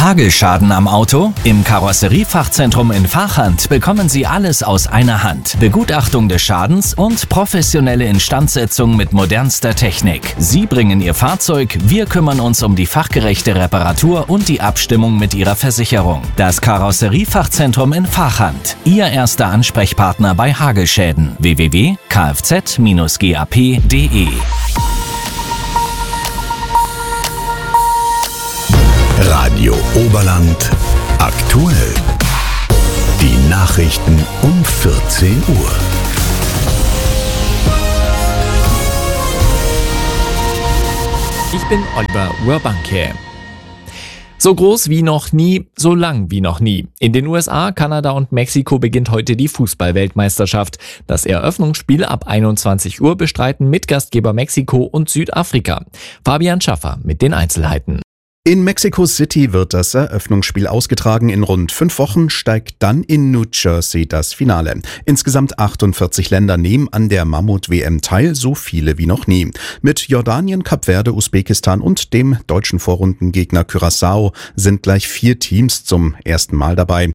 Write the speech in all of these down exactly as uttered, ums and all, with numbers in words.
Hagelschaden am Auto? Im Karosseriefachzentrum in Vachand bekommen Sie alles aus einer Hand. Begutachtung des Schadens und professionelle Instandsetzung mit modernster Technik. Sie bringen Ihr Fahrzeug, wir kümmern uns um die fachgerechte Reparatur und die Abstimmung mit Ihrer Versicherung. Das Karosseriefachzentrum in Vachand. Ihr erster Ansprechpartner bei Hagelschäden. w w w punkt k f z dash g a p punkt d e Radio Oberland aktuell. Die Nachrichten um vierzehn Uhr. Ich bin Oliver Urbanke. So groß wie noch nie, so lang wie noch nie. In den U S A, Kanada und Mexiko beginnt heute die Fußball-Weltmeisterschaft. Das Eröffnungsspiel ab einundzwanzig Uhr bestreiten Mitgastgeber Mexiko und Südafrika. Fabian Schaffer mit den Einzelheiten. In Mexico City wird das Eröffnungsspiel ausgetragen. In rund fünf Wochen steigt dann in New Jersey das Finale. Insgesamt achtundvierzig Länder nehmen an der Mammut-W M teil, so viele wie noch nie. Mit Jordanien, Kap Verde, Usbekistan und dem deutschen Vorrundengegner Curaçao sind gleich vier Teams zum ersten Mal dabei.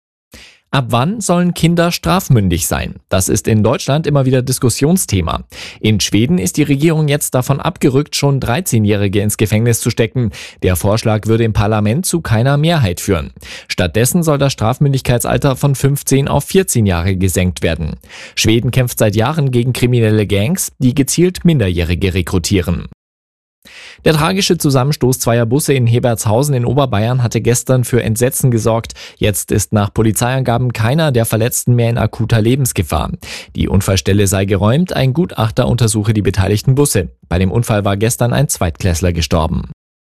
Ab wann sollen Kinder strafmündig sein? Das ist in Deutschland immer wieder Diskussionsthema. In Schweden ist die Regierung jetzt davon abgerückt, schon dreizehnjährige ins Gefängnis zu stecken. Der Vorschlag würde im Parlament zu keiner Mehrheit führen. Stattdessen soll das Strafmündigkeitsalter von fünfzehn auf vierzehn Jahre gesenkt werden. Schweden kämpft seit Jahren gegen kriminelle Gangs, die gezielt Minderjährige rekrutieren. Der tragische Zusammenstoß zweier Busse in Hebertshausen in Oberbayern hatte gestern für Entsetzen gesorgt. Jetzt ist nach Polizeiangaben keiner der Verletzten mehr in akuter Lebensgefahr. Die Unfallstelle sei geräumt, ein Gutachter untersuche die beteiligten Busse. Bei dem Unfall war gestern ein Zweitklässler gestorben.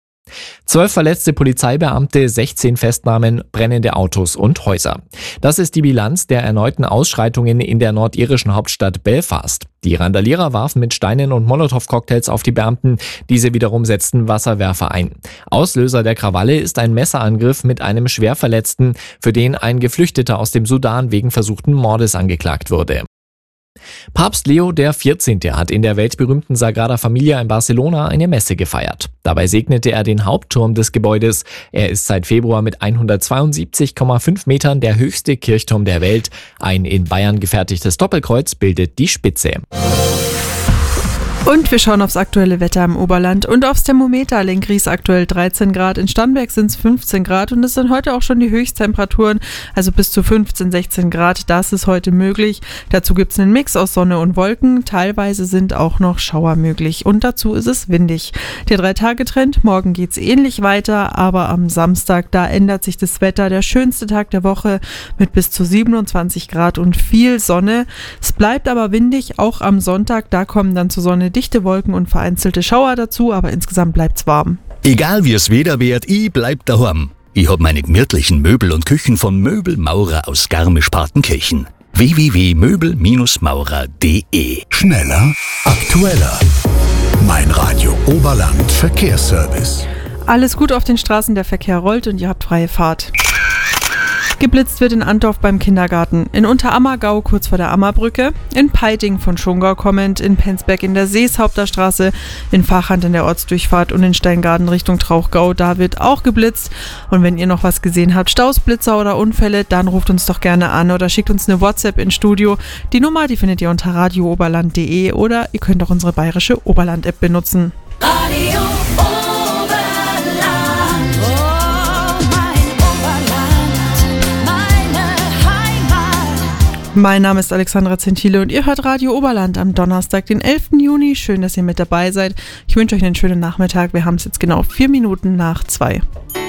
Zwölf verletzte Polizeibeamte, sechzehn Festnahmen, brennende Autos und Häuser. Das ist die Bilanz der erneuten Ausschreitungen in der nordirischen Hauptstadt Belfast. Die Randalierer warfen mit Steinen und Molotow-Cocktails auf die Beamten. Diese wiederum setzten Wasserwerfer ein. Auslöser der Krawalle ist ein Messerangriff mit einem Schwerverletzten, für den ein Geflüchteter aus dem Sudan wegen versuchten Mordes angeklagt wurde. Papst Leo der vierzehnte hat in der weltberühmten Sagrada Familia in Barcelona eine Messe gefeiert. Dabei segnete er den Hauptturm des Gebäudes. Er ist seit Februar mit hundertzweiundsiebzig Komma fünf Metern der höchste Kirchturm der Welt. Ein in Bayern gefertigtes Doppelkreuz bildet die Spitze. Und wir schauen aufs aktuelle Wetter im Oberland und aufs Thermometer. In Gries aktuell dreizehn Grad, in Starnberg sind es fünfzehn Grad und es sind heute auch schon die Höchsttemperaturen, also bis zu fünfzehn, sechzehn Grad. Das ist heute möglich. Dazu gibt es einen Mix aus Sonne und Wolken. Teilweise sind auch noch Schauer möglich und dazu ist es windig. Der Drei-Tage-Trend, morgen geht es ähnlich weiter, aber am Samstag, da ändert sich das Wetter. Der schönste Tag der Woche mit bis zu siebenundzwanzig Grad und viel Sonne. Es bleibt aber windig, auch am Sonntag, da kommen dann zur Sonne dichte Wolken und vereinzelte Schauer dazu, aber insgesamt bleibt's warm. Egal wie es Wetter wird, ich bleib daheim. Ich hab meine gemütlichen Möbel und Küchen von Möbelmaurer aus Garmisch-Partenkirchen. w w w punkt möbel maurer punkt d e. Schneller, aktueller. Mein Radio Oberland Verkehrsservice. Alles gut auf den Straßen, der Verkehr rollt und ihr habt freie Fahrt. Geblitzt wird in Andorf beim Kindergarten, in Unterammergau kurz vor der Ammerbrücke, in Peiting von Schongau kommend, in Penzberg in der Seeshaupter-Straße, in Vachand in der Ortsdurchfahrt und in Steingaden Richtung Trauchgau, da wird auch geblitzt. Und wenn ihr noch was gesehen habt, Staus, Blitzer oder Unfälle, dann ruft uns doch gerne an oder schickt uns eine WhatsApp ins Studio. Die Nummer, die findet ihr unter radio oberland punkt d e oder ihr könnt auch unsere bayerische Oberland-App benutzen. Radio Mein Name ist Alexandra Zentile und ihr hört Radio Oberland am Donnerstag, den elften Juni. Schön, dass ihr mit dabei seid. Ich wünsche euch einen schönen Nachmittag. Wir haben es jetzt genau vier Minuten nach zwei.